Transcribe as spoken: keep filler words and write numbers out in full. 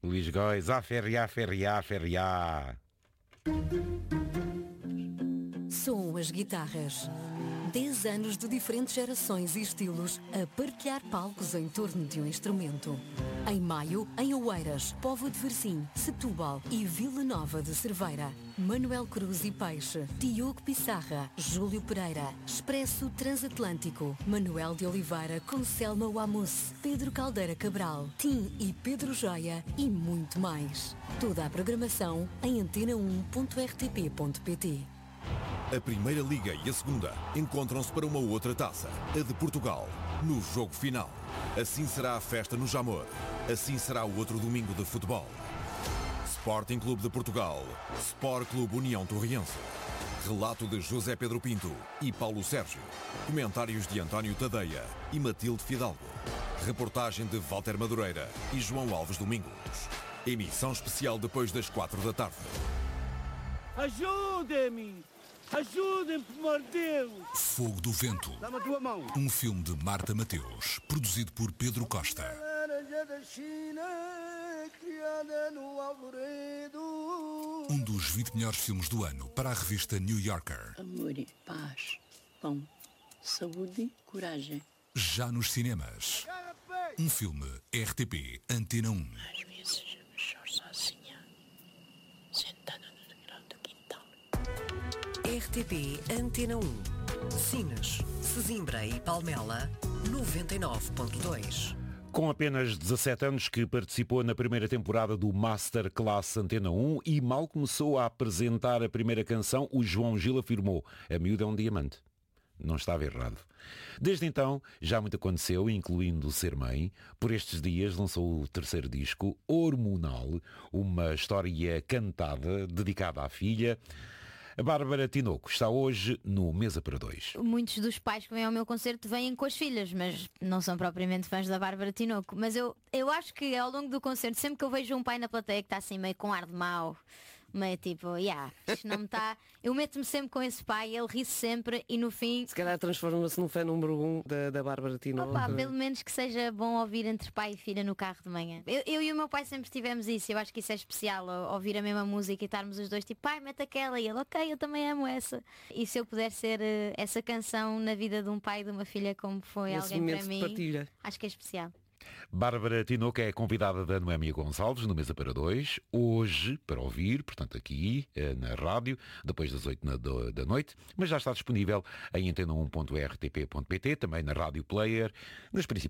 Luís Góis, a ferriá, ferriá, ferriá. Soam as guitarras. Dez anos de diferentes gerações e estilos a partilhar palcos em torno de um instrumento. Em maio, em Oeiras, Póvoa de Varzim, Setúbal e Vila Nova de Cerveira. Manuel Cruz e Peixe, Diogo Pissarra, Júlio Pereira, Expresso Transatlântico, Manuel de Oliveira com Selma Wamus, Pedro Caldeira Cabral, Tim e Pedro Joia e muito mais. Toda a programação em antena um ponto r t p ponto p t. A Primeira Liga e a Segunda encontram-se para uma outra taça, a de Portugal, no jogo final. Assim será a festa no Jamor. Assim será o outro domingo de futebol. Sporting Clube de Portugal, Sport Clube União Torriense. Relato de José Pedro Pinto e Paulo Sérgio. Comentários de António Tadeia e Matilde Fidalgo. Reportagem de Walter Madureira e João Alves Domingos. Emissão especial depois das quatro da tarde. Ajudem-me! Ajudem-me, por amor de Deus! Fogo do Vento. Dá-me a tua mão. Um filme de Marta Mateus, produzido por Pedro Costa. Um dos vinte melhores filmes do ano para a revista New Yorker. Amor, paz, pão, saúde e coragem. Já nos cinemas. Um filme R T P Antena um. Às vezes me choro sozinha, sentada no degrau do quintal. R T P Antena um. Sines, Sesimbra e Palmela, noventa e nove ponto dois. Com apenas dezassete anos que participou na primeira temporada do Masterclass Antena um e mal começou a apresentar a primeira canção, o João Gil afirmou: a miúda é um diamante. Não estava errado. Desde então, já muito aconteceu, incluindo ser mãe. Por estes dias lançou o terceiro disco, Hormonal, uma história cantada dedicada à filha. A Bárbara Tinoco está hoje no Mesa para Dois. Muitos dos pais que vêm ao meu concerto vêm com as filhas, mas não são propriamente fãs da Bárbara Tinoco. Mas eu, eu acho que ao longo do concerto, sempre que eu vejo um pai na plateia que está assim meio com ar de mau, meio tipo, yeah, isto não me está... Eu meto-me sempre com esse pai, ele ri sempre e no fim... Se calhar transforma-se num fã número um da, da Bárbara Tinoco. Opa, pelo menos que seja bom ouvir entre pai e filha no carro de manhã. Eu, eu e o meu pai sempre tivemos isso. Eu acho que isso é especial, ouvir a mesma música e estarmos os dois tipo, pai, mete aquela. E ele, ok, eu também amo essa. E se eu puder ser uh, essa canção na vida de um pai e de uma filha como foi Esse alguém para momento mim, de partilha. acho que é especial. Bárbara Tinoco é convidada da Noémia Gonçalves no Mesa para Dois, hoje, para ouvir, portanto aqui na rádio, depois das oito da noite, mas já está disponível em antena um ponto r t p ponto p t, também na Rádio Player, nas principais